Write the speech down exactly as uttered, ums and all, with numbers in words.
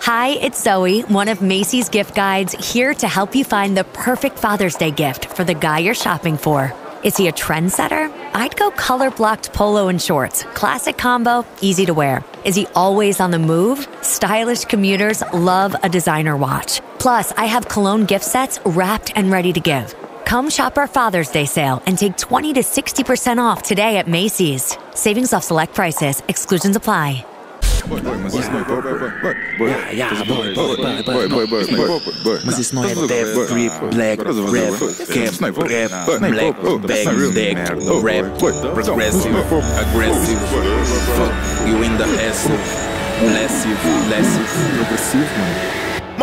Hi, it's Zoe, one of Macy's gift guides, here to help you find the perfect Father's Day gift for the guy you're shopping for. Is he a trendsetter? I'd go color-blocked polo and shorts. Classic combo, easy to wear. Is he always on the move? Stylish commuters love a designer watch. Plus, I have cologne gift sets wrapped and ready to give. Come shop our Father's Day sale and take twenty to sixty percent off today at Macy's. Savings off select prices. Exclusions apply. Boy, boy, mas isso não é pop, boy, boy, boy. Yeah, yeah, boy, boy, boy, boy, boy, boy, boy, boy. Mas isso não é death, grip, black, rap, cap, rap, black, bang, deck, rap, progressive, aggressive, fuck you in the ass, massive, massive, progressivo, mano.